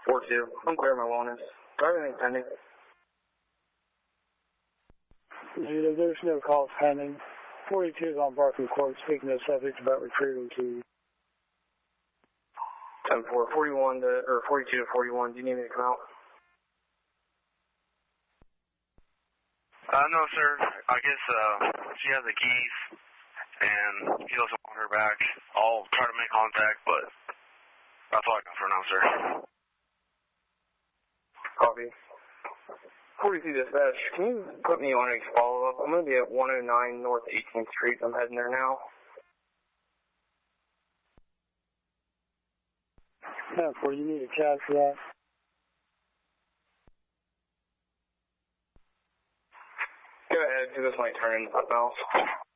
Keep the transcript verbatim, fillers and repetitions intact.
four two. I'm clear of my wellness. Everything's pending. Zeta, there's no calls pending. forty-two is on Barkley Court speaking to subjects about retrieving keys. ten four, forty-one to, or forty-two to forty-one. Do you need me to come out? Uh, no, sir. I guess, uh, she has the keys, and he doesn't want her back. I'll try to make contact, but that's all I got for now, sir. Copy. forty-two dispatch, can you put me on a follow-up? I'm going to be at one oh nine North eighteenth Street. I'm heading there now. ten four, you need a cab for that? Go ahead, because this might turn into something else.